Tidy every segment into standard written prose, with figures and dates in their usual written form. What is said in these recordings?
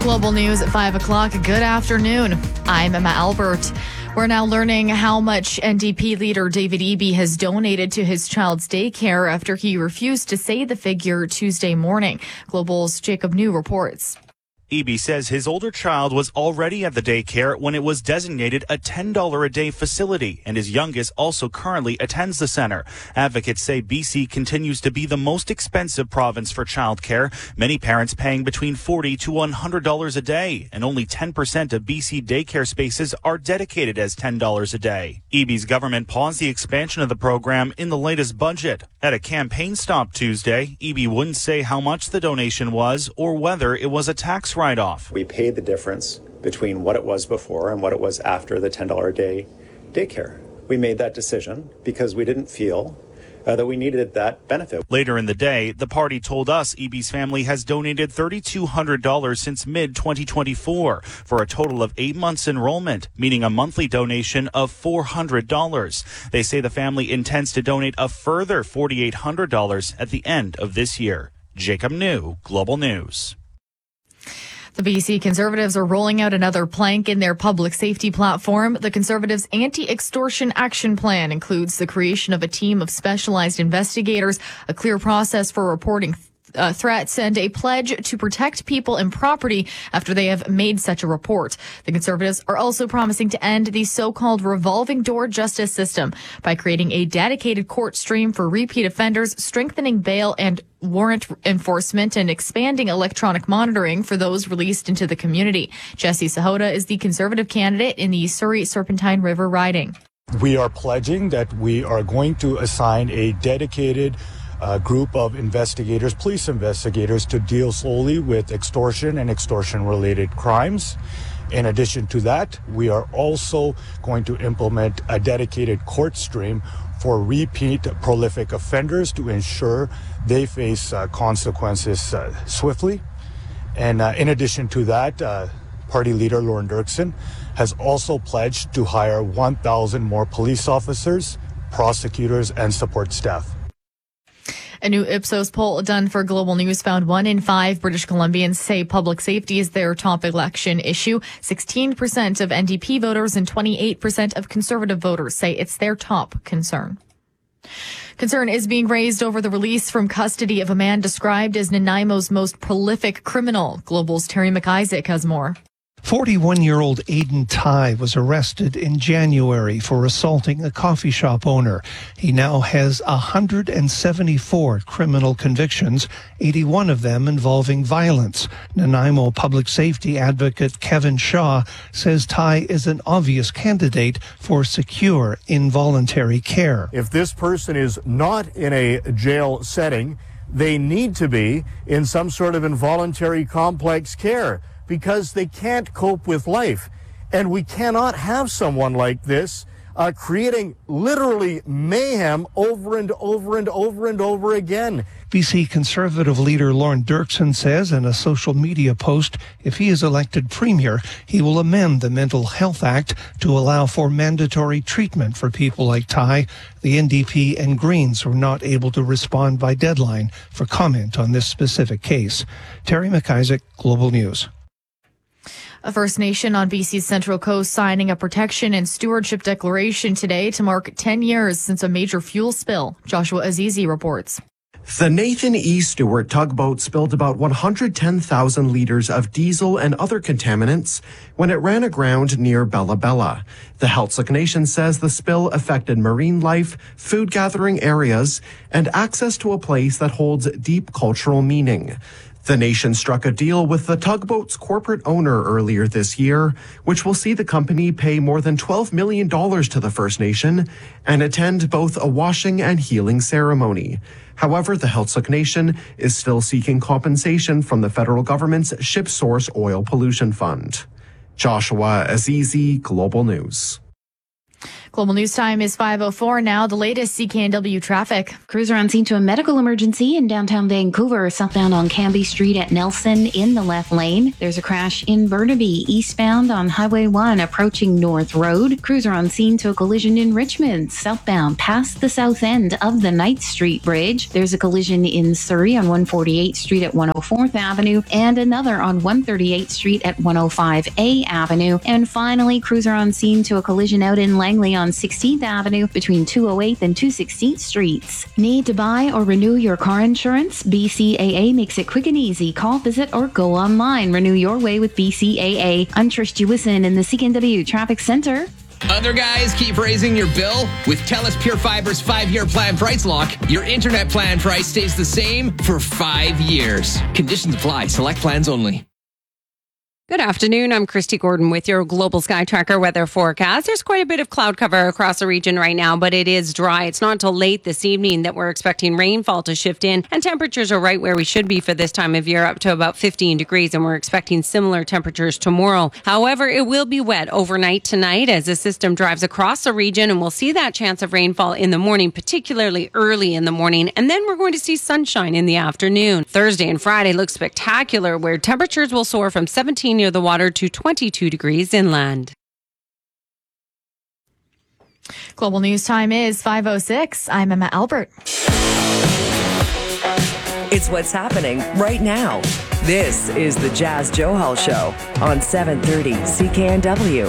Global News at 5 o'clock. Good afternoon. I'm Emma Albert. We're now learning how much NDP leader David Eby has donated to his child's daycare after he refused to say the figure Tuesday morning. Global's Jacob New reports. Eby says his older child was already at the daycare when it was designated a $10 a day facility, and his youngest also currently attends the center. Advocates say BC continues to be the most expensive province for childcare, many parents paying between $40 to $100 a day, and only 10% of BC daycare spaces are dedicated as $10 a day. Eby's government paused the expansion of the program in the latest budget. At a campaign stop Tuesday, Eby wouldn't say how much the donation was or whether it was a tax write-off. We paid the difference between what it was before and what it was after the $10 a day daycare. We made that decision because we didn't feel that we needed that benefit. Later in the day, the party told us Eby's family has donated $3,200 since mid-2024 for a total of 8 months enrollment, meaning a monthly donation of $400. They say the family intends to donate a further $4,800 at the end of this year. Jacob New, Global News. The BC Conservatives are rolling out another plank in their public safety platform. The Conservatives' Anti-Extortion Action Plan includes the creation of a team of specialized investigators, a clear process for reporting threats, and a pledge to protect people and property after they have made such a report. The Conservatives are also promising to end the so-called revolving door justice system by creating a dedicated court stream for repeat offenders, strengthening bail and warrant enforcement, and expanding electronic monitoring for those released into the community. Jesse Sahota is the Conservative candidate in the Surrey Serpentine River riding. We are pledging that we are going to assign a dedicated group of investigators, police investigators, to deal solely with extortion and extortion-related crimes. In addition to that, we are also going to implement a dedicated court stream for repeat prolific offenders to ensure they face consequences swiftly. And in addition to that, Party leader Lorne Dirksen has also pledged to hire 1,000 more police officers, prosecutors, and support staff. A new Ipsos poll done for Global News found 1 in 5 British Columbians say public safety is their top election issue. 16% of NDP voters and 28% of Conservative voters say it's their top concern. Concern is being raised over the release from custody of a man described as Nanaimo's most prolific criminal. Global's Terry McIsaac has more. 41-year-old Aidan Tighe was arrested in January for assaulting a coffee shop owner. He now has 174 criminal convictions, 81 of them involving violence. Nanaimo public safety advocate Kevin Shaw says Tighe is an obvious candidate for secure involuntary care. If this person is not in a jail setting, they need to be in some sort of involuntary complex care, because they can't cope with life. And we cannot have someone like this creating literally mayhem over and over and over and over again. BC Conservative leader Lorne Dirksen says in a social media post, if he is elected Premier, he will amend the Mental Health Act to allow for mandatory treatment for people like Tighe. The NDP and Greens were not able to respond by deadline for comment on this specific case. Terry McIsaac, Global News. A First Nation on BC's Central Coast signing a protection and stewardship declaration today to mark 10 years since a major fuel spill. Joshua Azizi reports. The Nathan E. Stewart tugboat spilled about 110,000 liters of diesel and other contaminants when it ran aground near Bella Bella. The Heiltsuk Nation says the spill affected marine life, food gathering areas, and access to a place that holds deep cultural meaning. The nation struck a deal with the tugboat's corporate owner earlier this year, which will see the company pay more than $12 million to the First Nation and attend both a washing and healing ceremony. However, the Heiltsuk Nation is still seeking compensation from the federal government's ShipSource Oil Pollution Fund. Joshua Azizi, Global News. Global News Time is 5:04 now. The latest CKNW traffic. Crews are on scene to a medical emergency in downtown Vancouver, southbound on Cambie Street at Nelson in the left lane. There's a crash in Burnaby, eastbound on Highway 1 approaching North Road. Crews are on scene to a collision in Richmond, southbound past the south end of the Ninth Street Bridge. There's a collision in Surrey on 148th Street at 104th Avenue and another on 138th Street at 105A Avenue. And finally, crews are on scene to a collision out in Langley on 16th Avenue between 208th and 216th Streets. Need to buy or renew your car insurance? BCAA makes it quick and easy. Call, visit, or go online. Renew your way with BCAA. I'm Trish Jewison in the CKNW Traffic Center. Other guys keep raising your bill? With TELUS Pure Fiber's 5-year plan price lock, your internet plan price stays the same for 5 years. Conditions apply. Select plans only. Good afternoon. I'm Christy Gordon with your Global Sky Tracker weather forecast. There's quite a bit of cloud cover across the region right now, but it is dry. It's not until late this evening that we're expecting rainfall to shift in, and temperatures are right where we should be for this time of year, up to about 15 degrees, and we're expecting similar temperatures tomorrow. However, it will be wet overnight tonight as the system drives across the region, and we'll see that chance of rainfall in the morning, particularly early in the morning, and then we're going to see sunshine in the afternoon. Thursday and Friday look spectacular, where temperatures will soar from 17 near the water to 22 degrees inland. Global News Time is 5:06. I'm Emma Albert. It's what's happening right now. This is the Jazz Johal Show on 730 CKNW.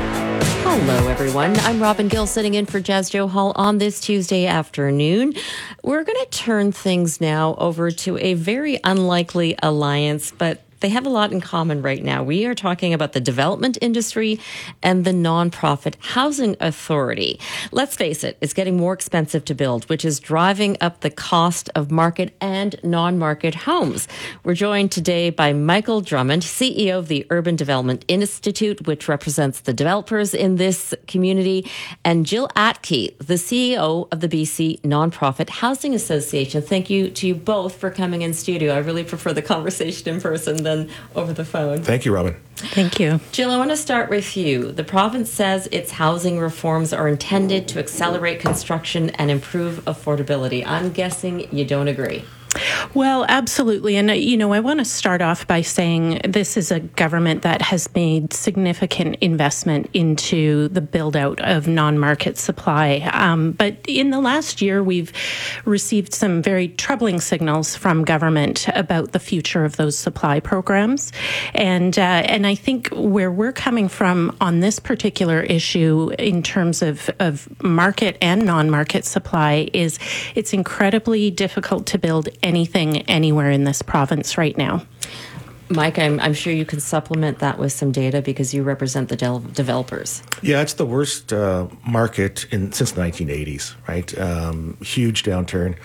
Hello, everyone. I'm Robin Gill sitting in for Jazz Johal on this Tuesday afternoon. We're going to turn things now over to a very unlikely alliance, but they have a lot in common right now. We are talking about the development industry and the nonprofit housing authority. Let's face it, it's getting more expensive to build, which is driving up the cost of market and non-market homes. We're joined today by Michael Drummond, CEO of the Urban Development Institute, which represents the developers in this community, and Jill Atke, the CEO of the BC Nonprofit Housing Association. Thank you to you both for coming in studio. I really prefer the conversation in person than over the phone. Thank you, Robin. Thank you. Jill, I want to start with you. The province says its housing reforms are intended to accelerate construction and improve affordability. I'm guessing you don't agree. Well, absolutely. And, I want to start off by saying this is a government that has made significant investment into the build out of non-market supply. But in the last year, we've received some very troubling signals from government about the future of those supply programs. And I think where we're coming from on this particular issue in terms of market and non-market supply is it's incredibly difficult to build anything anywhere in this province right now. Mike, I'm sure you can supplement that with some data because you represent the developers. Yeah, it's the worst market since the 1980s, right? Huge downturn,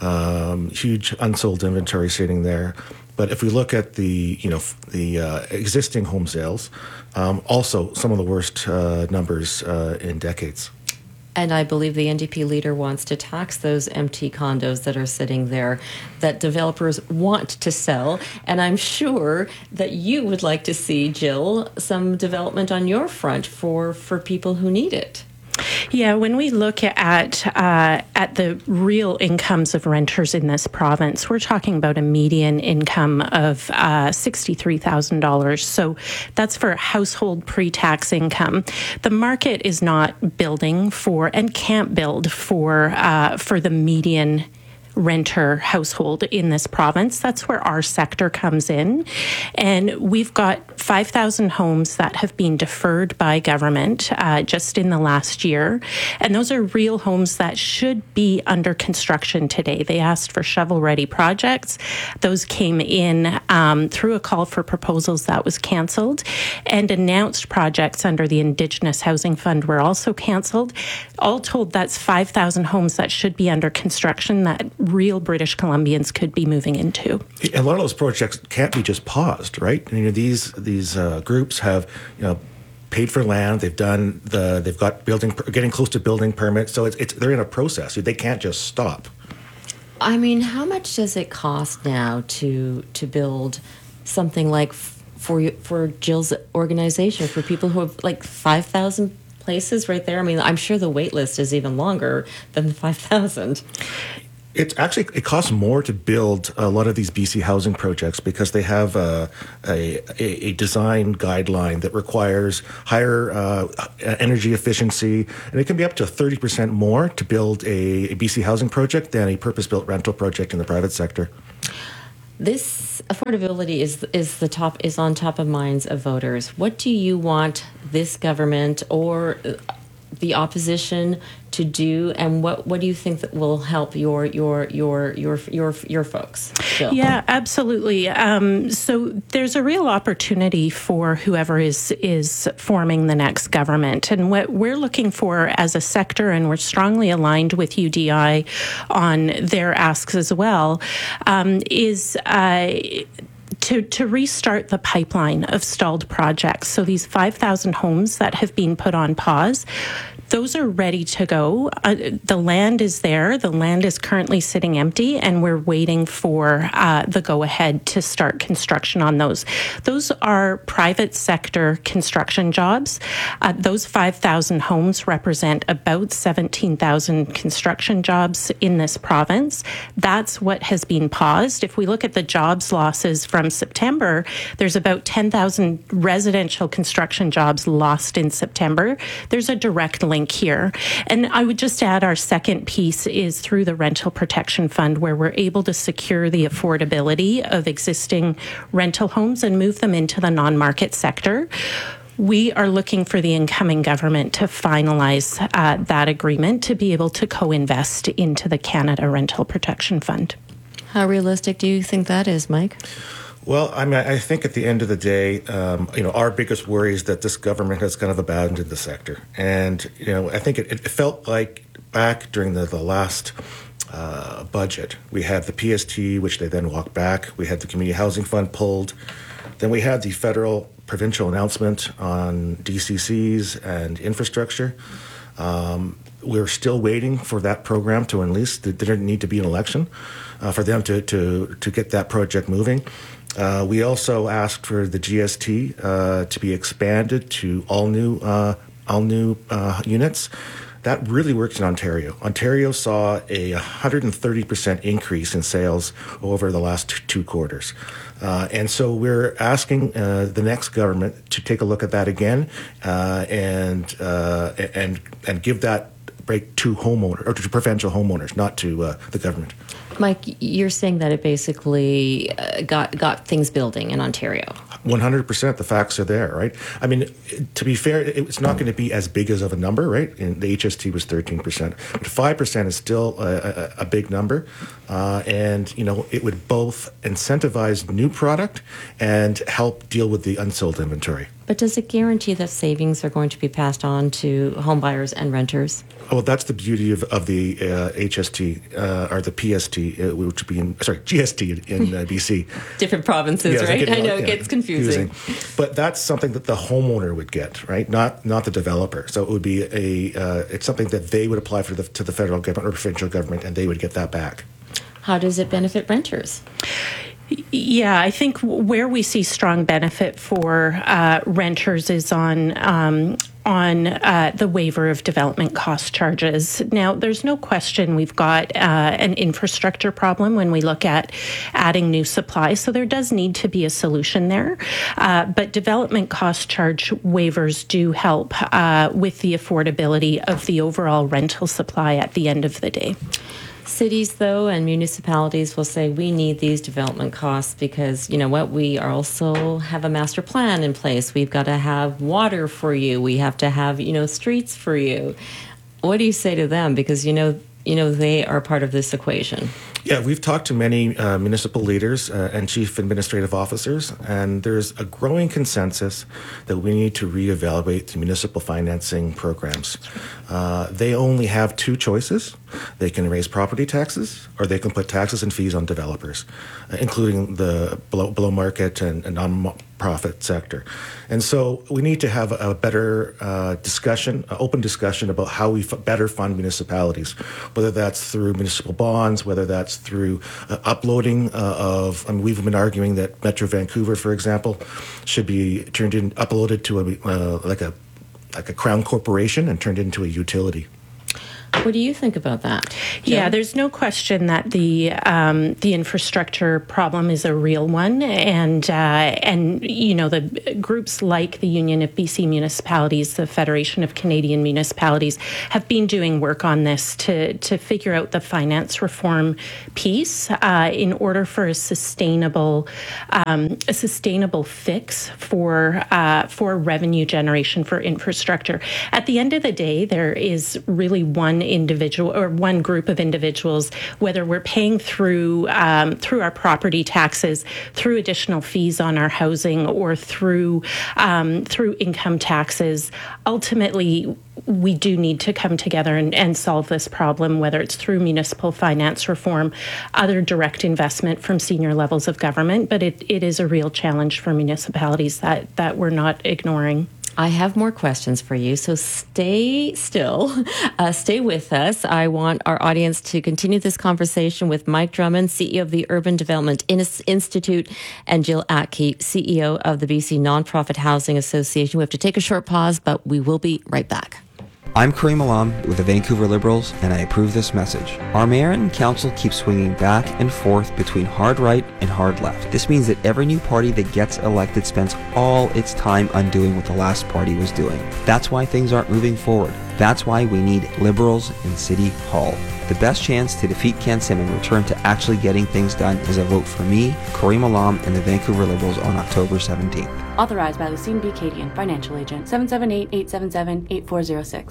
huge unsold inventory sitting there. But if we look at the existing home sales, also some of the worst numbers in decades. And I believe the NDP leader wants to tax those empty condos that are sitting there that developers want to sell. And I'm sure that you would like to see, Jill, some development on your front for people who need it. Yeah, when we look at the real incomes of renters in this province, we're talking about a median income of $63,000. So that's for household pre-tax income. The market is not building for and can't build for the median renter household in this province. That's where our sector comes in. And we've got 5,000 homes that have been deferred by government just in the last year. And those are real homes that should be under construction today. They asked for shovel-ready projects. Those came in through a call for proposals that was cancelled, and announced projects under the Indigenous Housing Fund were also cancelled. All told, that's 5,000 homes that should be under construction that real British Columbians could be moving into. A lot of those projects can't be just paused, right? These groups have paid for land. They've got getting close to building permits. So they're in a process. They can't just stop. I mean, how much does it cost now to build something like for Jill's organization, for people who have like 5,000 places right there? I mean, I'm sure the wait list is even longer than the 5,000. It costs more to build a lot of these BC housing projects because they have a design guideline that requires higher energy efficiency, and it can be up to 30% more to build a BC housing project than a purpose-built rental project in the private sector. This affordability is on top of minds of voters. What do you want this government or the opposition to do, and what do you think that will help your folks? Jill? Yeah, absolutely. So there's a real opportunity for whoever is forming the next government, and what we're looking for as a sector, and we're strongly aligned with UDI on their asks as well, is to restart the pipeline of stalled projects. So these 5,000 homes that have been put on pause, those are ready to go. The land is there. The land is currently sitting empty, and we're waiting for the go-ahead to start construction on those. Those are private sector construction jobs. Those 5,000 homes represent about 17,000 construction jobs in this province. That's what has been paused. If we look at the jobs losses from September, there's about 10,000 residential construction jobs lost in September. There's a direct link here. And I would just add our second piece is through the Rental Protection Fund, where we're able to secure the affordability of existing rental homes and move them into the non-market sector. We are looking for the incoming government to finalize that agreement to be able to co-invest into the Canada Rental Protection Fund. How realistic do you think that is, Mike? Well, I mean, I think at the end of the day, our biggest worry is that this government has kind of abandoned the sector. And, I think it felt like back during the last budget, we had the PST, which they then walked back. We had the Community Housing Fund pulled. Then we had the federal provincial announcement on DCCs and infrastructure. We're still waiting for that program to enlist. There didn't need to be an election for them to get that project moving. We also asked for the GST to be expanded to all new units. That really works in Ontario. Ontario saw a 130% increase in sales over the last two quarters. And so we're asking the next government to take a look at that again and give that break to homeowners, or to provincial homeowners, not to the government. Mike, you're saying that it basically got things building in Ontario. 100%. The facts are there, right? I mean, to be fair, it's not going to be as big as of a number, right? And the HST was 13%. But 5% is still a big number. And, it would both incentivize new product and help deal with the unsold inventory. But does it guarantee that savings are going to be passed on to home buyers and renters? Well, that's the beauty of the HST or the PST, which would be GST in BC. Different provinces, right? I know it gets confusing. But that's something that the homeowner would get, right? Not the developer. So it would be it's something that they would apply to the federal government or provincial government, and they would get that back. How does it benefit renters? Yeah, I think where we see strong benefit for renters is on the waiver of development cost charges. Now, there's no question we've got an infrastructure problem when we look at adding new supply, so there does need to be a solution there. But development cost charge waivers do help with the affordability of the overall rental supply at the end of the day. Cities, though, and municipalities will say we need these development costs because, we also have a master plan in place. We've got to have water for you. We have to have, streets for you. What do you say to them? Because, they are part of this equation. Yeah, we've talked to many municipal leaders and chief administrative officers, and there's a growing consensus that we need to reevaluate the municipal financing programs. They only have two choices. They can raise property taxes, or they can put taxes and fees on developers, including the below market and non-profit sector. And so we need to have a better open discussion about how we better fund municipalities, whether that's through municipal bonds, whether that's through uploading we've been arguing that Metro Vancouver, for example, should be uploaded to like a crown corporation and turned into a utility. What do you think about that, Jill? Yeah, there's no question that the infrastructure problem is a real one, and the groups like the Union of BC Municipalities, the Federation of Canadian Municipalities, have been doing work on this to figure out the finance reform piece in order for a sustainable fix for revenue generation for infrastructure. At the end of the day, there is really one individual or one group of individuals, whether we're paying through our property taxes, through additional fees on our housing, or through income taxes. Ultimately, we do need to come together and solve this problem, whether it's through municipal finance reform, other direct investment from senior levels of government. But it is a real challenge for municipalities that we're not ignoring. I have more questions for you, so stay still. Stay with us. I want our audience to continue this conversation with Mike Drummond, CEO of the Urban Development Institute, and Jill Atke, CEO of the BC Nonprofit Housing Association. We have to take a short pause, but we will be right back. I'm Kareem Alam with the Vancouver Liberals, and I approve this message. Our mayor and council keep swinging back and forth between hard right and hard left. This means that every new party that gets elected spends all its time undoing what the last party was doing. That's why things aren't moving forward. That's why we need Liberals in City Hall. The best chance to defeat Ken Sim and return to actually getting things done is a vote for me, Kareem Alam, and the Vancouver Liberals on October 17th. Authorized by Lucine B. Cadian, Financial Agent, 778-877-8406.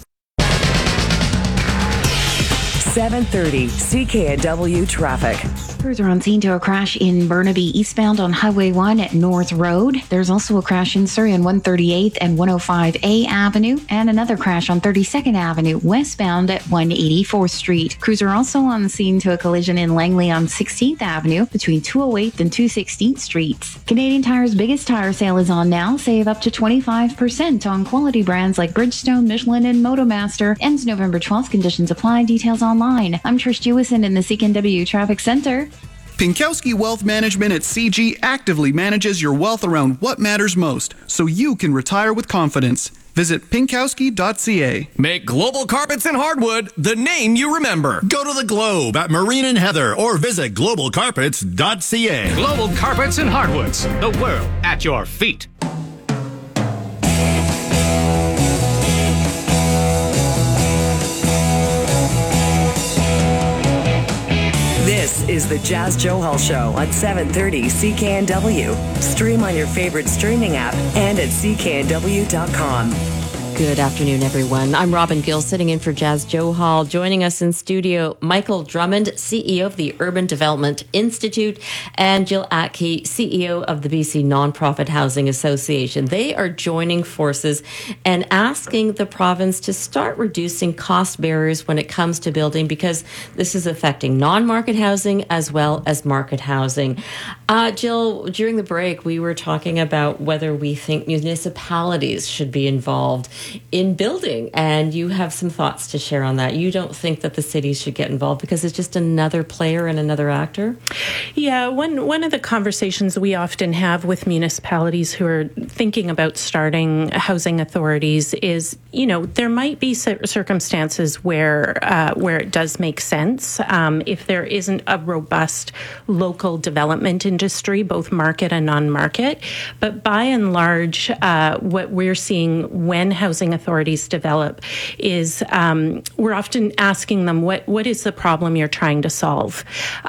7:30 CKNW traffic. Crews are on scene to a crash in Burnaby eastbound on Highway 1 at North Road. There's also a crash in Surrey on 138th and 105A Avenue, and another crash on 32nd Avenue westbound at 184th Street. Crews are also on the scene to a collision in Langley on 16th Avenue between 208th and 216th Streets. Canadian Tire's biggest tire sale is on now. Save up to 25% on quality brands like Bridgestone, Michelin, and Motomaster. Ends November 12th. Conditions apply. Details online. I'm Trish Jewison in the CKNW Traffic Center. Pinkowski Wealth Management at CG actively manages your wealth around what matters most, so you can retire with confidence. Visit pinkowski.ca. Make Global Carpets and Hardwood the name you remember. Go to the Globe at Marine and Heather or visit globalcarpets.ca. Global Carpets and Hardwoods, the world at your feet. This is the Jazz Johal Show on 730 CKNW. Stream on your favorite streaming app and at cknw.com. Good afternoon, everyone. I'm Robin Gill, sitting in for Jazz Johal. Joining us in studio, Michael Drummond, CEO of the Urban Development Institute, and Jill Atke, CEO of the BC Nonprofit Housing Association. They are joining forces and asking the province to start reducing cost barriers when it comes to building, because this is affecting non-market housing as well as market housing. Jill, during the break, we were talking about whether we think municipalities should be involved in building, and you have some thoughts to share on that. You don't think that the cities should get involved because it's just another player and another actor? Yeah, one of the conversations we often have with municipalities who are thinking about starting housing authorities is, there might be circumstances where it does make sense if there isn't a robust local development industry, both market and non-market. But by and large, what we're seeing when housing authorities develop is we're often asking them, what is the problem you're trying to solve?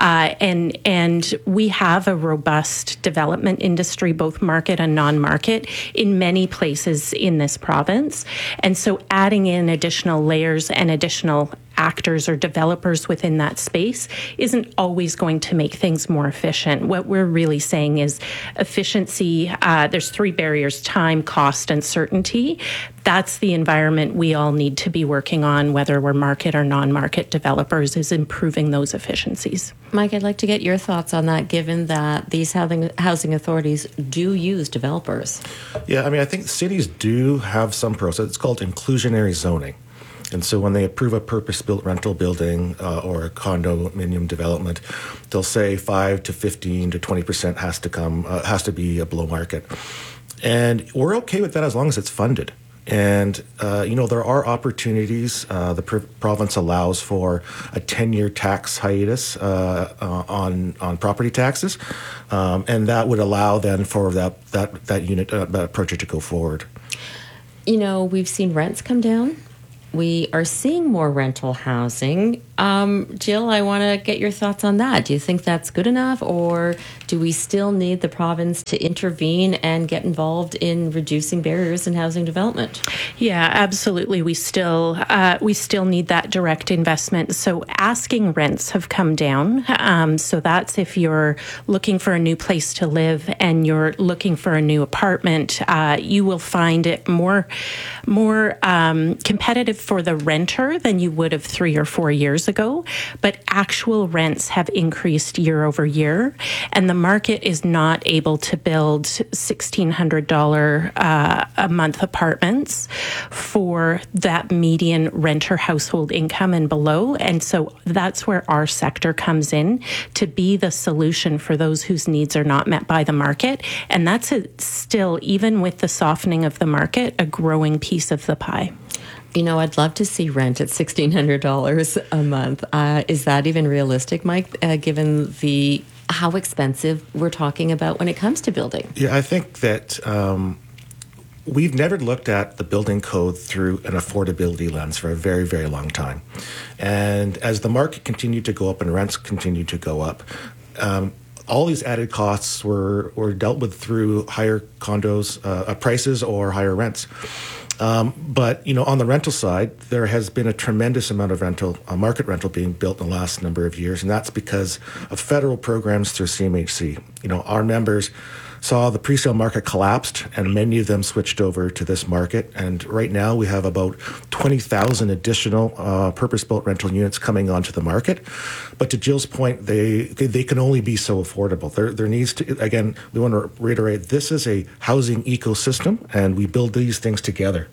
And we have a robust development industry, both market and non-market, in many places in this province. And so adding in additional layers and additional actors or developers within that space isn't always going to make things more efficient. What we're really saying is efficiency. There's three barriers: time, cost, and certainty. That's the environment we all need to be working on, whether we're market or non-market developers, is improving those efficiencies. Mike, I'd like to get your thoughts on that, given that these housing authorities do use developers. Yeah, I think cities do have some process. It's called inclusionary zoning. And so when they approve a purpose-built rental building or a condominium development, they'll say 5 to 15 to 20% has to be below market. And we're okay with that as long as it's funded. And, there are opportunities. The province allows for a 10-year tax hiatus on property taxes. And that would allow then for that unit, that project to go forward. We've seen rents come down. We are seeing more rental housing. Jill, I want to get your thoughts on that. Do you think that's good enough, or do we still need the province to intervene and get involved in reducing barriers in housing development? Yeah, absolutely. We still need that direct investment. So asking rents have come down. So that's if you're looking for a new place to live and you're looking for a new apartment, you will find it more competitive for the renter than you would have 3 or 4 years ago. But actual rents have increased year over year, and the market is not able to build $1,600 a month apartments for that median renter household income and below. And so that's where our sector comes in to be the solution for those whose needs are not met by the market. And that's still, even with the softening of the market, a growing piece of the pie. I'd love to see rent at $1,600 a month. Is that even realistic, Mike, given how expensive we're talking about when it comes to building? Yeah, I think that we've never looked at the building code through an affordability lens for a very, very long time. And as the market continued to go up and rents continued to go up, all these added costs were dealt with through higher condos prices or higher rents. But on the rental side, there has been a tremendous amount of market rental being built in the last number of years, and that's because of federal programs through CMHC. Our members saw the presale market collapsed, and many of them switched over to this market. And right now, we have about 20,000 additional purpose-built rental units coming onto the market. But to Jill's point, they can only be so affordable. There needs to, again, we want to reiterate, this is a housing ecosystem, and we build these things together.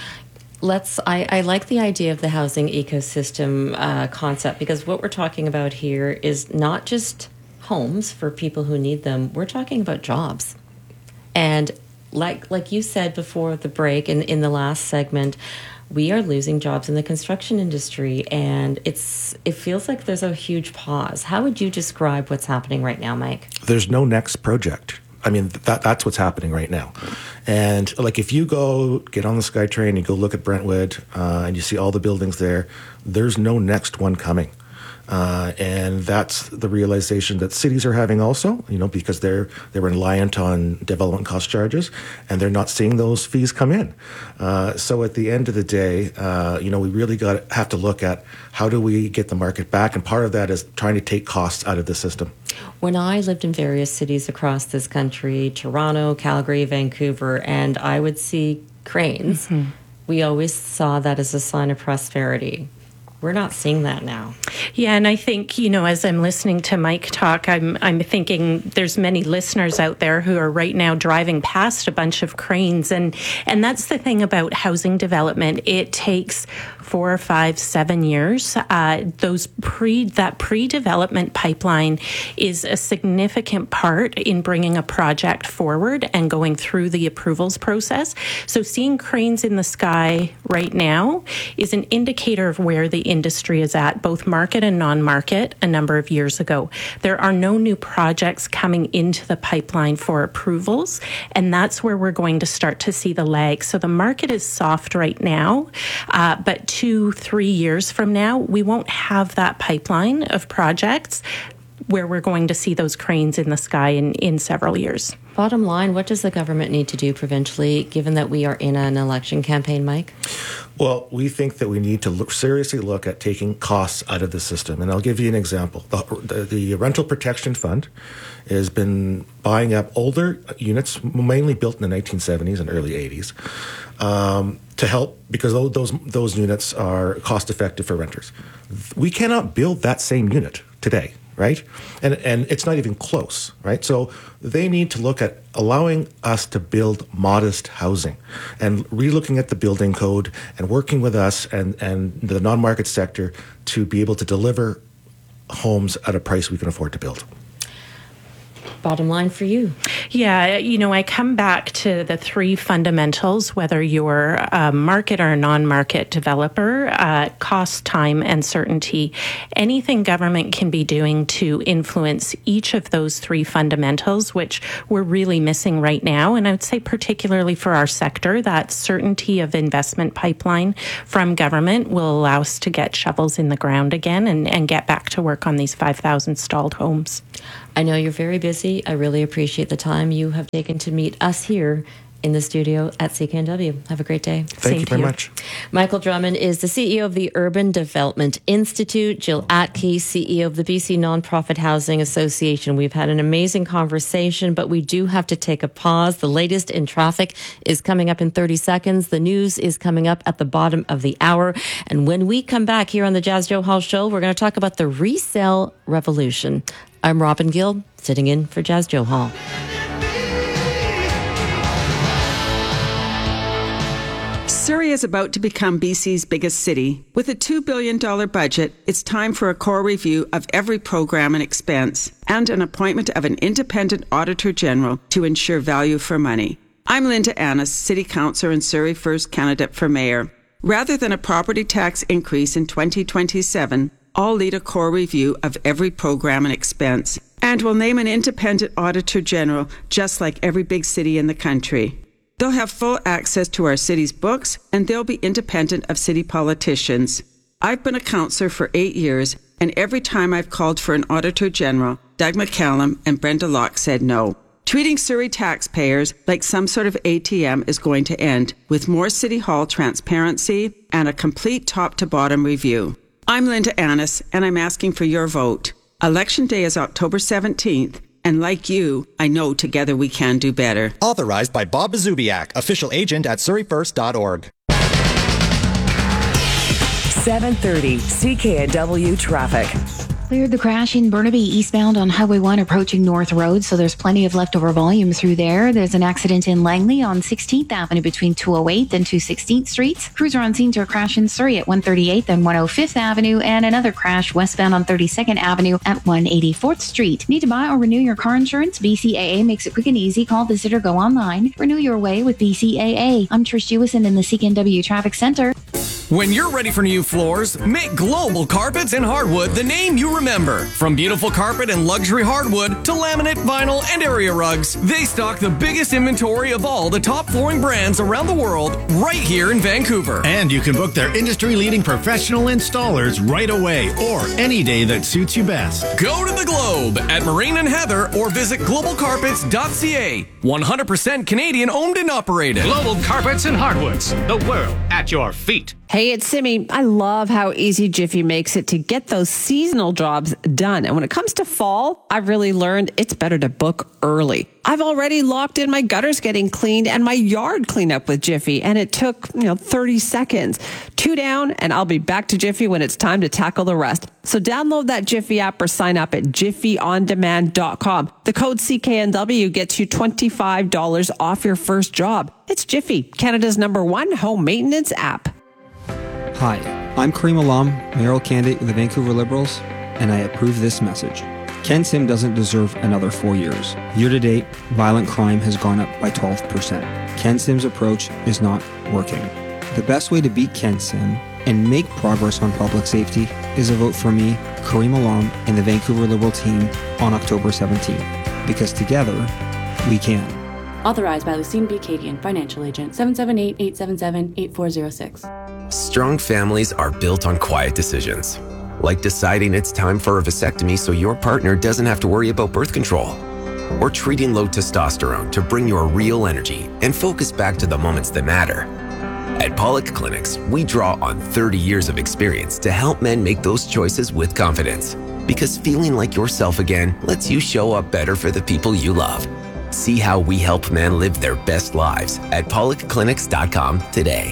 I like the idea of the housing ecosystem concept, because what we're talking about here is not just homes for people who need them. We're talking about jobs. And like you said before the break in the last segment, we are losing jobs in the construction industry, and it feels like there's a huge pause. How would you describe what's happening right now, Mike? There's no next project. I mean, that's what's happening right now. And if you go get on the SkyTrain, you go look at Brentwood, and you see all the buildings there, there's no next one coming. And that's the realization that cities are having also, because they're reliant on development cost charges, and they're not seeing those fees come in. So at the end of the day, we really have to look at how do we get the market back, and part of that is trying to take costs out of the system. When I lived in various cities across this country, Toronto, Calgary, Vancouver, and I would see cranes, we always saw that as a sign of prosperity. We're not seeing that now. Yeah, and I think, as I'm listening to Mike talk, I'm thinking there's many listeners out there who are right now driving past a bunch of cranes. And that's the thing about housing development. It takes 4 or 5, 7 years. That pre-development pipeline is a significant part in bringing a project forward and going through the approvals process. So seeing cranes in the sky right now is an indicator of where the industry is at, both market and non-market, a number of years ago. There are no new projects coming into the pipeline for approvals, and that's where we're going to start to see the lag. So the market is soft right now, but 2-3 years from now, we won't have that pipeline of projects where we're going to see those cranes in the sky in several years. Bottom line, what does the government need to do provincially, given that we are in an election campaign, Mike? Well, we think that we need to seriously look at taking costs out of the system. And I'll give you an example. The Rental Protection Fund has been buying up older units, mainly built in the 1970s and early 80s, to help, because those units are cost effective for renters. We cannot build that same unit today, right? And it's not even close, right? So they need to look at allowing us to build modest housing and relooking at the building code and working with us and the non-market sector to be able to deliver homes at a price we can afford to build. Bottom line for you. Yeah, I come back to the three fundamentals, whether you're a market or a non-market developer, cost, time, and certainty. Anything government can be doing to influence each of those three fundamentals, which we're really missing right now. And I would say particularly for our sector, that certainty of investment pipeline from government will allow us to get shovels in the ground again and get back to work on these 5,000 stalled homes. I know you're very busy. I really appreciate the time you have taken to meet us here in the studio at CKNW. Have a great day. Thank you very much. Michael Drummond is the CEO of the Urban Development Institute. Jill Atke, CEO of the BC Nonprofit Housing Association. We've had an amazing conversation, but we do have to take a pause. The latest in traffic is coming up in 30 seconds. The news is coming up at the bottom of the hour. And when we come back here on the Jazz Joe Hall Show, we're going to talk about the resale revolution. I'm Robin Gill, sitting in for Jazz Joe Hall. Surrey is about to become BC's biggest city. With a $2 billion budget, it's time for a core review of every program and expense, and an appointment of an independent Auditor General to ensure value for money. I'm Linda Annis, City Councillor and Surrey First candidate for Mayor. Rather than a property tax increase in 2027, I'll lead a core review of every program and expense, and will name an independent Auditor General, just like every big city in the country. They'll have full access to our city's books, and they'll be independent of city politicians. I've been a councillor for 8 years, and every time I've called for an Auditor General, Doug McCallum and Brenda Locke said no. Treating Surrey taxpayers like some sort of ATM is going to end, with more City Hall transparency and a complete top-to-bottom review. I'm Linda Annis, and I'm asking for your vote. Election Day is October 17th, and like you, I know together we can do better. Authorized by Bob Bazubiak, official agent at surreyfirst.org. 7:30 CKNW traffic. Cleared the crash in Burnaby eastbound on Highway 1 approaching North Road, so there's plenty of leftover volume through there. There's an accident in Langley on 16th Avenue between 208th and 216th Streets. Crews are on scene to a crash in Surrey at 138th and 105th Avenue, and another crash westbound on 32nd Avenue at 184th Street. Need to buy or renew your car insurance? BCAA makes it quick and easy. Call, visit, or go online. Renew your way with BCAA. I'm Trish Jewison in the CKNW Traffic Center. When you're ready for new floors, make Global Carpets and Hardwood the name you remember. From beautiful carpet and luxury hardwood to laminate, vinyl, and area rugs, they stock the biggest inventory of all the top flooring brands around the world right here in Vancouver. And you can book their industry-leading professional installers right away or any day that suits you best. Go to the Globe at Marine and Heather or visit globalcarpets.ca. 100% Canadian owned and operated. Global Carpets and Hardwoods, the world at your feet. Hey, it's Simi. I love how easy Jiffy makes it to get those seasonal jobs done. And when it comes to fall, I've really learned it's better to book early. I've already locked in my gutters getting cleaned and my yard cleaned up with Jiffy, and it took, 30 seconds. 2 down, and I'll be back to Jiffy when it's time to tackle the rest. So download that Jiffy app or sign up at jiffyondemand.com. The code CKNW gets you $25 off your first job. It's Jiffy, Canada's #1 home maintenance app. Hi, I'm Kareem Alam, mayoral candidate with the Vancouver Liberals, and I approve this message. Ken Sim doesn't deserve another 4 years. Year to date, violent crime has gone up by 12%. Ken Sim's approach is not working. The best way to beat Ken Sim and make progress on public safety is a vote for me, Kareem Alam, and the Vancouver Liberal team on October 17th. Because together, we can. Authorized by Lucine B. Cadian, Financial Agent, 778-877-8406. Strong families are built on quiet decisions, like deciding it's time for a vasectomy so your partner doesn't have to worry about birth control, or treating low testosterone to bring your real energy and focus back to the moments that matter. At Pollock Clinics, we draw on 30 years of experience to help men make those choices with confidence, because feeling like yourself again lets you show up better for the people you love. See how we help men live their best lives at PollockClinics.com today.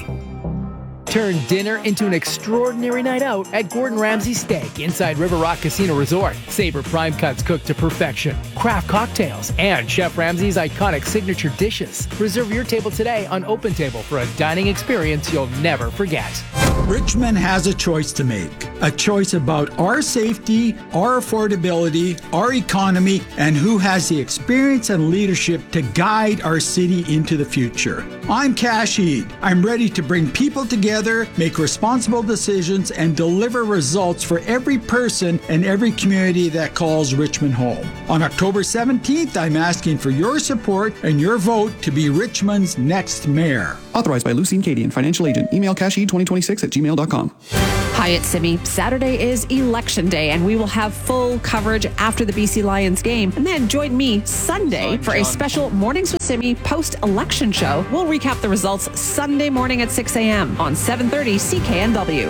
Turn dinner into an extraordinary night out at Gordon Ramsay Steak inside River Rock Casino Resort. Savor prime cuts cooked to perfection, craft cocktails, and Chef Ramsay's iconic signature dishes. Reserve your table today on OpenTable for a dining experience you'll never forget. Richmond has a choice to make. A choice about our safety, our affordability, our economy, and who has the experience and leadership to guide our city into the future. I'm Kash Eid. I'm ready to bring people together, make responsible decisions, and deliver results for every person and every community that calls Richmond home. On October 17th, I'm asking for your support and your vote to be Richmond's next mayor. Authorized by Lucine Cadian, financial agent. Email casheed2026@gmail.com. Hi, it's Simi. Saturday is Election Day, and we will have full coverage after the BC Lions game. And then join me Sunday for a special Mornings with Simi post-election show. We'll recap the results Sunday morning at 6 a.m. on 730 CKNW.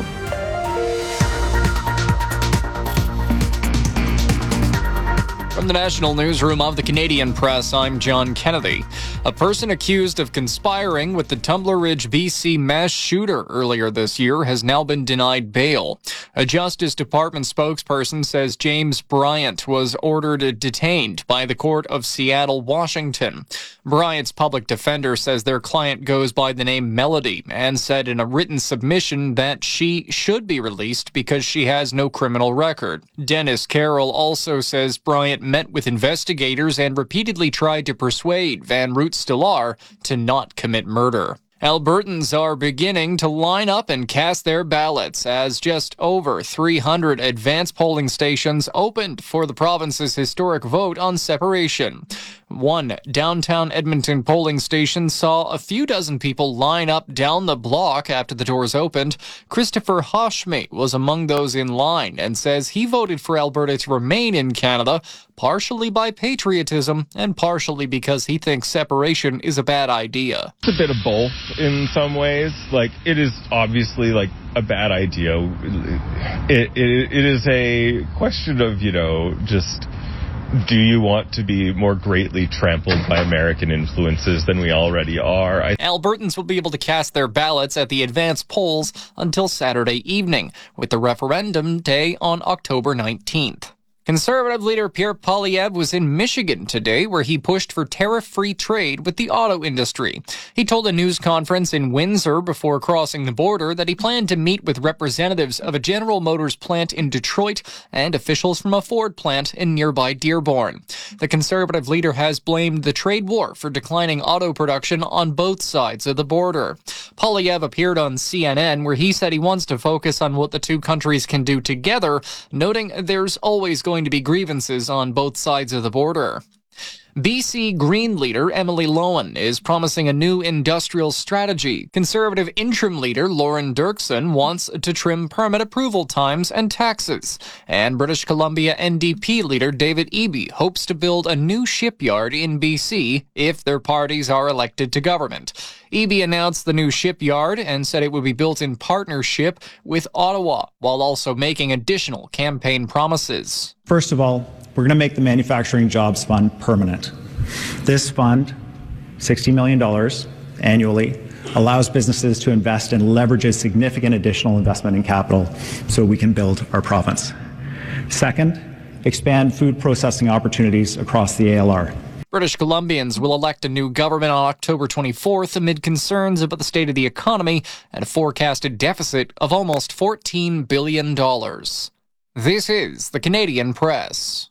From the National Newsroom of the Canadian Press, I'm John Kennedy. A person accused of conspiring with the Tumbler Ridge, BC mass shooter earlier this year has now been denied bail. A Justice Department spokesperson says James Bryant was ordered detained by the Court of Seattle, Washington. Bryant's public defender says their client goes by the name Melody and said in a written submission that she should be released because she has no criminal record. Dennis Carroll also says Bryant met with investigators and repeatedly tried to persuade Van Root-Stellar to not commit murder. Albertans are beginning to line up and cast their ballots as just over 300 advance polling stations opened for the province's historic vote on separation. One downtown Edmonton polling station saw a few dozen people line up down the block after the doors opened. Christopher Hoshme was among those in line and says he voted for Alberta to remain in Canada, partially by patriotism and partially because he thinks separation is a bad idea. It's a bit of both in some ways. Like, it is obviously like a bad idea. It is a question of, just, do you want to be more greatly trampled by American influences than we already are? Albertans will be able to cast their ballots at the advance polls until Saturday evening, with the referendum day on October 19th. Conservative leader Pierre Poilievre was in Michigan today, where he pushed for tariff-free trade with the auto industry. He told a news conference in Windsor before crossing the border that he planned to meet with representatives of a General Motors plant in Detroit and officials from a Ford plant in nearby Dearborn. The conservative leader has blamed the trade war for declining auto production on both sides of the border. Poilievre appeared on CNN, where he said he wants to focus on what the two countries can do together, noting there's always going to be grievances on both sides of the border. BC Green leader Emily Lowen is promising a new industrial strategy. Conservative interim leader Lauren Dirksen wants to trim permit approval times and taxes. And British Columbia NDP leader David Eby hopes to build a new shipyard in BC if their parties are elected to government. Eby announced the new shipyard and said it would be built in partnership with Ottawa, while also making additional campaign promises. First of all, we're going to make the Manufacturing Jobs Fund permanent. This fund, $60 million annually, allows businesses to invest and leverages significant additional investment in capital so we can build our province. Second, expand food processing opportunities across the ALR. British Columbians will elect a new government on October 24th amid concerns about the state of the economy and a forecasted deficit of almost $14 billion. This is the Canadian Press.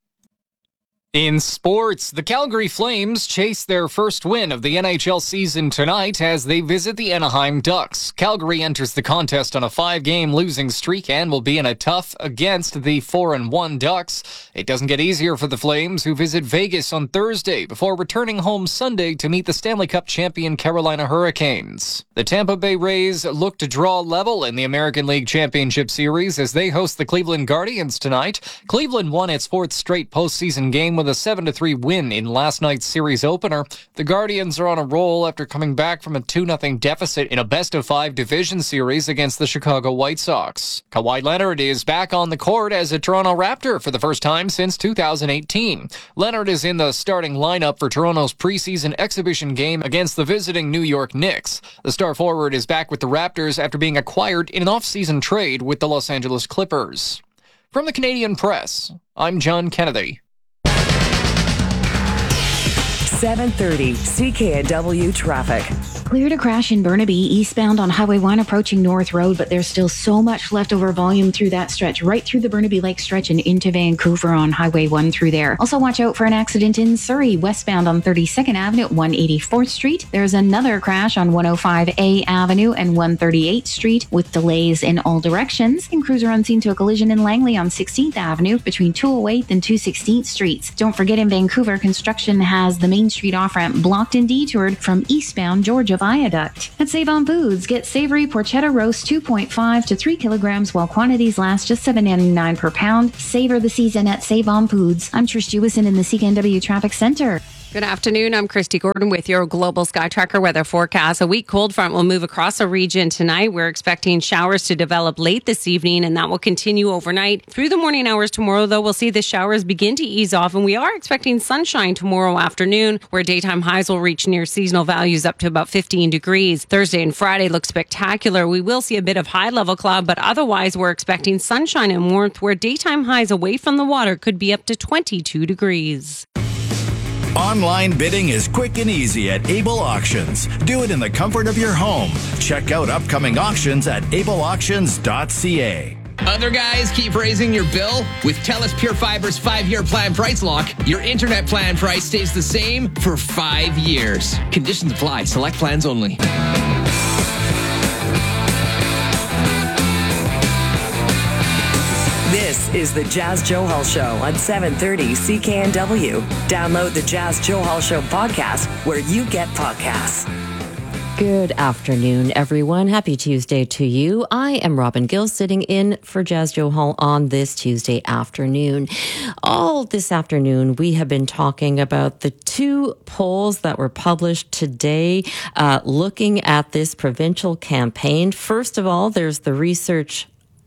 In sports, the Calgary Flames chase their first win of the NHL season tonight as they visit the Anaheim Ducks. Calgary enters the contest on a 5-game losing streak and will be in a tough against the 4-1 Ducks. It doesn't get easier for the Flames, who visit Vegas on Thursday before returning home Sunday to meet the Stanley Cup champion Carolina Hurricanes. The Tampa Bay Rays look to draw level in the American League Championship Series as they host the Cleveland Guardians tonight. Cleveland won its 4th straight postseason game with a 7-3 win in last night's series opener. The Guardians are on a roll after coming back from a 2-0 deficit in a best-of-5 division series against the Chicago White Sox. Kawhi Leonard is back on the court as a Toronto Raptor for the first time since 2018. Leonard is in the starting lineup for Toronto's preseason exhibition game against the visiting New York Knicks. The star forward is back with the Raptors after being acquired in an off-season trade with the Los Angeles Clippers. From the Canadian Press, I'm John Kennedy. 7:30 CKNW traffic. Clear to crash in Burnaby, eastbound on Highway 1 approaching North Road, but there's still so much leftover volume through that stretch, right through the Burnaby Lake stretch and into Vancouver on Highway 1 through there. Also watch out for an accident in Surrey, westbound on 32nd Avenue at 184th Street. There's another crash on 105A Avenue and 138th Street with delays in all directions. And crews are on scene to a collision in Langley on 16th Avenue between 208th and 216th Streets. Don't forget in Vancouver, construction has the Main Street off-ramp blocked and detoured from eastbound Georgia Viaduct. At Save On Foods, get savory porchetta roast 2.5 to 3 kilograms while quantities last just $7.99 per pound. Savor the season at Save On Foods. I'm Trish Jewison in the CKNW Traffic Center. Good afternoon. I'm Christy Gordon with your Global Sky Tracker weather forecast. A weak cold front will move across the region tonight. We're expecting showers to develop late this evening, and that will continue overnight. Through the morning hours tomorrow, though, we'll see the showers begin to ease off, and we are expecting sunshine tomorrow afternoon, where daytime highs will reach near seasonal values up to about 15 degrees. Thursday and Friday look spectacular. We will see a bit of high-level cloud, but otherwise we're expecting sunshine and warmth, where daytime highs away from the water could be up to 22 degrees. Online bidding is quick and easy at Able Auctions. Do it in the comfort of your home. Check out upcoming auctions at ableauctions.ca. Other guys keep raising your bill? With TELUS Pure Fiber's 5-year plan price lock, your internet plan price stays the same for 5 years. Conditions apply. Select plans only. This is the Jazz Johal Show on 730 CKNW. Download the Jazz Johal Show podcast where you get podcasts. Good afternoon, everyone. Happy Tuesday to you. I am Robin Gill, sitting in for Jazz Johal on this Tuesday afternoon. All this afternoon, we have been talking about the two polls that were published today, looking at this provincial campaign. First of all, there's the Research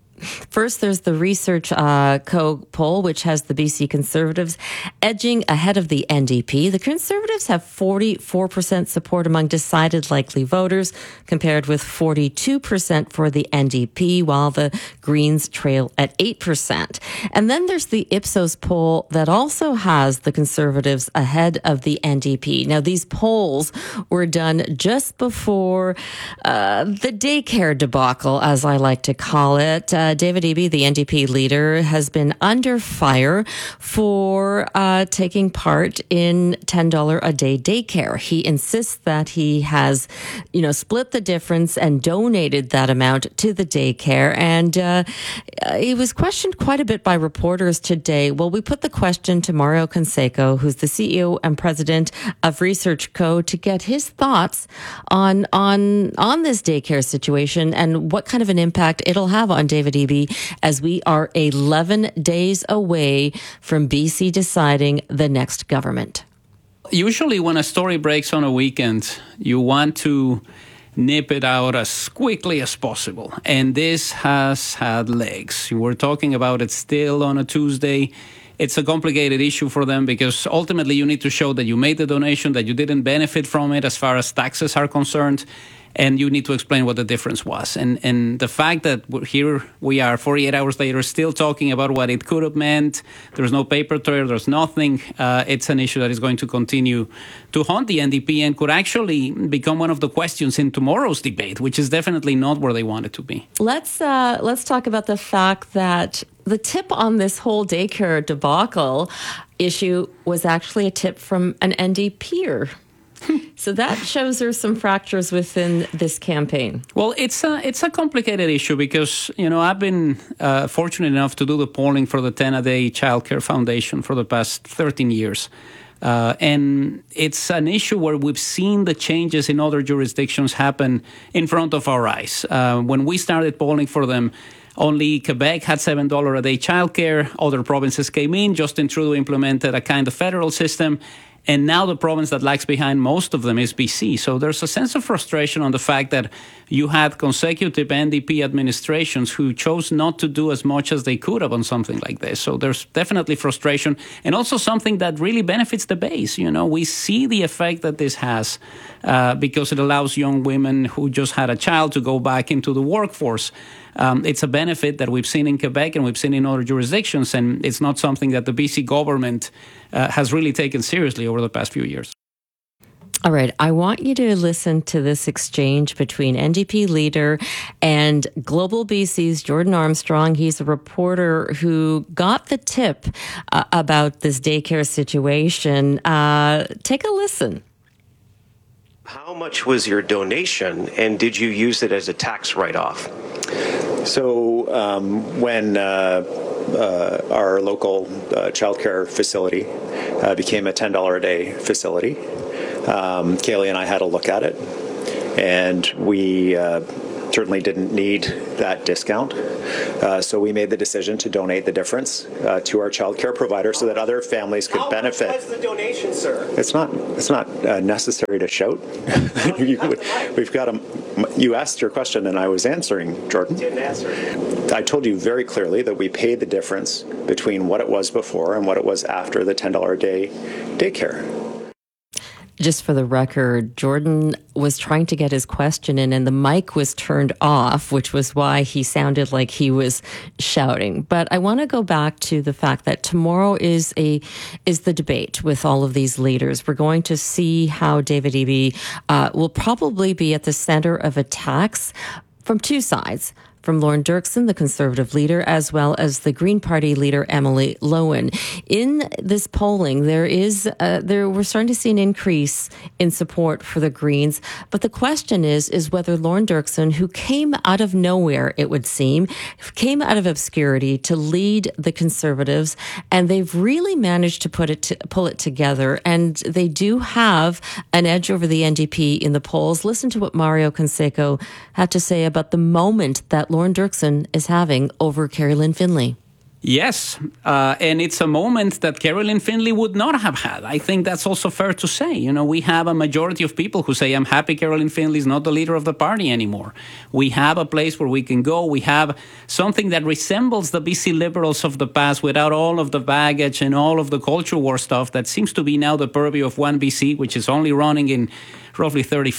Co poll, which has the BC Conservatives edging ahead of the NDP. The Conservatives have 44% support among decided likely voters, compared with 42% for the NDP, while the Greens trail at 8%. And then there's the Ipsos poll that also has the Conservatives ahead of the NDP. Now, these polls were done just before the daycare debacle, as I like to call it. David Eby, the NDP leader, has been under fire for taking part in $10 a day daycare. He insists that he has, split the difference and donated that amount to the daycare. And he was questioned quite a bit by reporters today. Well, we put the question to Mario Canseco, who's the CEO and president of Research Co, to get his thoughts on this daycare situation and what kind of an impact it'll have on David Eby as we are 11 days away from BC deciding the next government. Usually when a story breaks on a weekend, you want to nip it out as quickly as possible. And this has had legs. You were talking about it still on a Tuesday. It's a complicated issue for them because ultimately you need to show that you made the donation, that you didn't benefit from it as far as taxes are concerned. And you need to explain what the difference was. And the fact that here we are 48 hours later still talking about what it could have meant, there's no paper trail, there's nothing. It's an issue that is going to continue to haunt the NDP and could actually become one of the questions in tomorrow's debate, which is definitely not where they want it to be. Let's talk about the fact that the tip on this whole daycare debacle issue was actually a tip from an NDPer. So that shows there's some fractures within this campaign. Well, it's a complicated issue because, I've been fortunate enough to do the polling for the 10-a-day Childcare Foundation for the past 13 years. And it's an issue where we've seen the changes in other jurisdictions happen in front of our eyes. When we started polling for them, only Quebec had $7 a day childcare. Other provinces came in. Justin Trudeau implemented a kind of federal system. And now the province that lags behind most of them is BC. So there's a sense of frustration on the fact that you had consecutive NDP administrations who chose not to do as much as they could have on something like this. So there's definitely frustration and also something that really benefits the base. We see the effect that this has because it allows young women who just had a child to go back into the workforce. It's a benefit that we've seen in Quebec and we've seen in other jurisdictions, and it's not something that the BC government has really taken seriously over the past few years. All right, I want you to listen to this exchange between NDP leader and Global BC's Jordan Armstrong. He's a reporter who got the tip about this daycare situation. Take a listen. How much was your donation, and did you use it as a tax write-off? So when our local childcare facility became a $10 a day facility, Kaylee and I had a look at it, and we certainly didn't need that discount. So we made the decision to donate the difference to our childcare provider so that other families could benefit. How much was the donation, sir? It's not necessary to shout. We've got you asked your question and I was answering, Jordan. Didn't answer. I told you very clearly that we paid the difference between what it was before and what it was after the $10 a day daycare. Just for the record, Jordan was trying to get his question in and the mic was turned off, which was why he sounded like he was shouting. But I want to go back to the fact that tomorrow is the debate with all of these leaders. We're going to see how David Eby will probably be at the center of attacks from two sides. From Lorne Dirksen, the Conservative leader, as well as the Green Party leader, Emily Lowen. In this polling, we're starting to see an increase in support for the Greens. But the question is whether Lorne Dirksen, who came out of nowhere, it would seem, came out of obscurity to lead the Conservatives, and they've really managed to pull it together. And they do have an edge over the NDP in the polls. Listen to what Mario Canseco had to say about the moment that Lorne Dirksen is having over Carrie-Lynne Finlay. Yes, and it's a moment that Carrie-Lynne Finlay would not have had. I think that's also fair to say. You know, we have a majority of people who say, I'm happy Carrie-Lynne Finlay is not the leader of the party anymore. We have a place where we can go. We have something that resembles the BC Liberals of the past without all of the baggage and all of the culture war stuff that seems to be now the purview of one BC, which is only running in roughly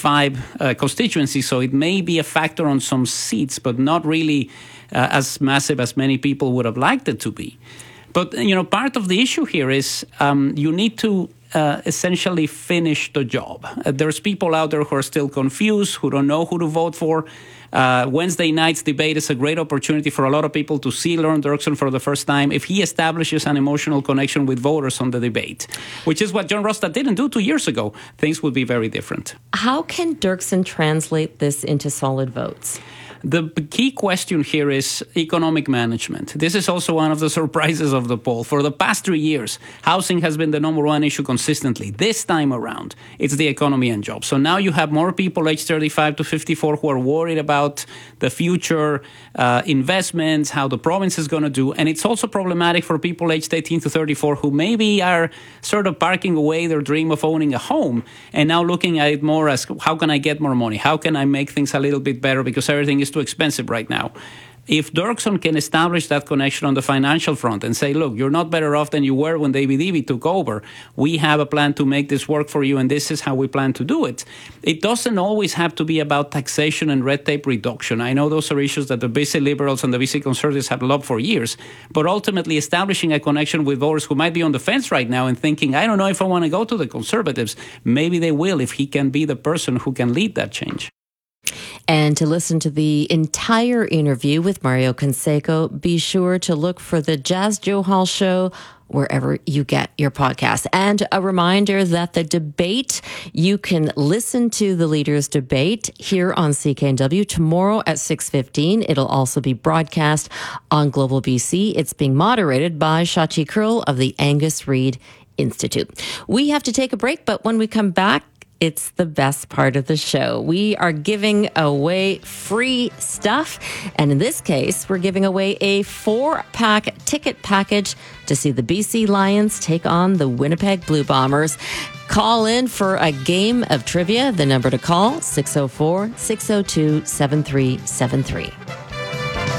35 constituencies. So it may be a factor on some seats, but not really as massive as many people would have liked it to be. But, you know, part of the issue here is you need to essentially finish the job. There's people out there who are still confused, who don't know who to vote for. Wednesday night's debate is a great opportunity for a lot of people to see Lorne Dirksen for the first time if he establishes an emotional connection with voters on the debate, which is what John Rostad didn't do 2 years ago. Things would be very different. How can Dirksen translate this into solid votes? The key question here is economic management. This is also one of the surprises of the poll. For the past 3 years, housing has been the number one issue consistently. This time around, it's the economy and jobs. So now you have more people aged 35 to 54 who are worried about the future investments, how the province is going to do. And it's also problematic for people aged 18 to 34 who maybe are sort of parking away their dream of owning a home and now looking at it more as, how can I get more money? How can I make things a little bit better because everything is too expensive right now? If Dirksen can establish that connection on the financial front and say, look, you're not better off than you were when David Eby took over. We have a plan to make this work for you, and this is how we plan to do it. It doesn't always have to be about taxation and red tape reduction. I know those are issues that the BC Liberals and the BC Conservatives have loved for years, but ultimately establishing a connection with voters who might be on the fence right now and thinking, I don't know if I want to go to the Conservatives. Maybe they will if he can be the person who can lead that change. And to listen to the entire interview with Mario Canseco, be sure to look for the Jazz Johal Show wherever you get your podcast. And a reminder that the debate, you can listen to the leaders' debate here on CKNW tomorrow at 6:15. It'll also be broadcast on Global BC. It's being moderated by Shachi Kurl of the Angus Reid Institute. We have to take a break, but when we come back, it's the best part of the show. We are giving away free stuff. And in this case, we're giving away a 4-pack ticket package to see the BC Lions take on the Winnipeg Blue Bombers. Call in for a game of trivia. The number to call, 604-602-7373.